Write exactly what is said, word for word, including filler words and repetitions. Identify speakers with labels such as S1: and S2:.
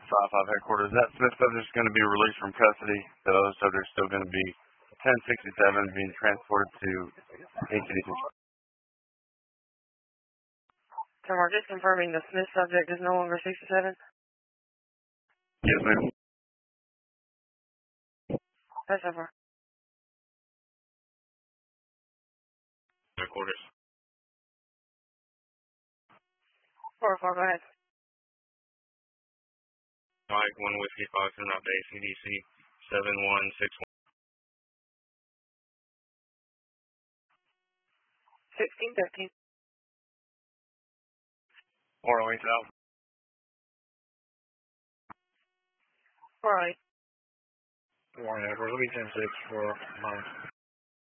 S1: five five headquarters. That Smith subject is going to be released from custody. The other subject is still going to be ten sixty-seven being transported to H C D C.
S2: So we're just confirming the Smith subject is no longer sixty-seven?
S1: Yes, ma'am.
S2: That's over.
S1: Headquarters.
S2: four oh four, go ahead.
S1: Mike, one Whiskey Fox, and not A C D C, seven one six one.
S2: sixteen thirteen.
S1: four oh eight South.
S2: four oh eight.
S1: Warren Edwards, will be ten six for mine.